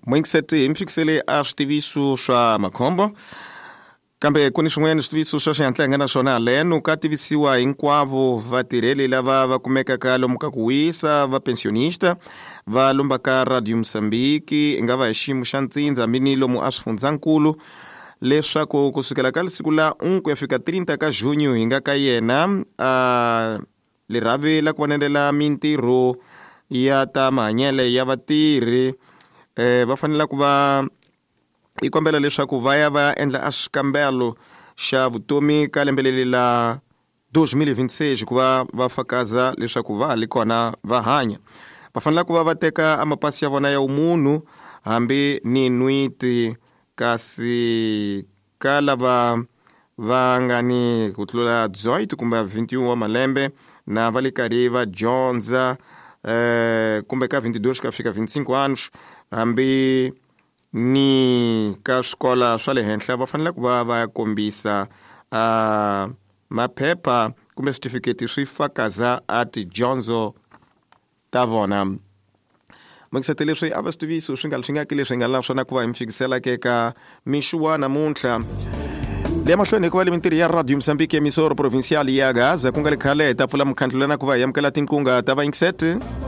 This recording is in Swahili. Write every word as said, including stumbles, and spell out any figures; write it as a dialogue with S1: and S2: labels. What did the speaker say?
S1: Moingisete mfikisele a switiviso swa makhombo kambe kuni swin'wana switiviso swa xihatlenga na swona leno ka tivisiwa hinkwavo vatirheli lava va kumekaka lomu ka ku wisa va pensionista va lombaka Radio Msambiki nga va hi xiyimo xa ntsindza mini lomu a swifundzakulu leswaku kusukela ka siku la unku ya fika thirty ka Junyo hi nga ka yena a le rave la ku vonelela mintirho ya ta mahanyele ya vatirhi eh va fanele ku va ikombela leswaku va ya va endla a xikambelo xa vutomi ka lembeleli la twenty twenty-six ku va va fakaza leswaku va li kona va hanya. Va fanele ku va va teka amapasi ya vona ya umunhu hambi ni nwiti kasi ka lava va nga ni ku tlula dzoit kumbe twenty-one wa malembe na va le karhi va dyondza eh kumbe ka twenty-two ka fika twenty-five anos hambi ni ka swikola swa le henhla va fanele ku va va ya kombisa a maphepha kumbe certificate swi fakaza a tidyondzo ta vona. Moingisete leswi a va switiviso swi nga swi nga kile swi nga la swona ku va hi mfikisela ke ka mixuwa namuntlha le mahlweni ku va le mintirho ya Radio Msambiki emisoro provincial ya Gaza ku nga le khale ta pfula mukhandlo lana ku va hi amukela tinkunga ta va yingisete